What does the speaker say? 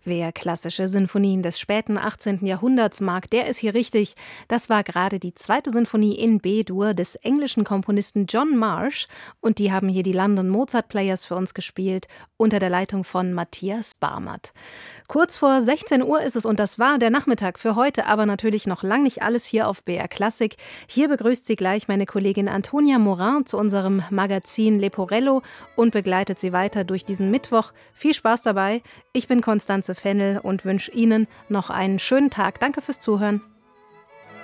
Wer klassische Sinfonien des späten 18. Jahrhunderts mag, der ist hier richtig. Das war gerade die zweite Sinfonie in B-Dur des englischen Komponisten John Marsh. Und die haben hier die London Mozart Players für uns gespielt, unter der Leitung von Matthias Barmert. Kurz vor 16 Uhr ist es und das war der Nachmittag für heute, aber natürlich noch lang nicht alles hier auf BR Klassik. Hier begrüßt sie gleich meine Kollegin Antonia Morin zu unserem Magazin Leporello und begleitet sie weiter durch diesen Mittwoch. Viel Spaß dabei. Ich bin Konstanze Fennel und wünsche Ihnen noch einen schönen Tag. Danke fürs Zuhören.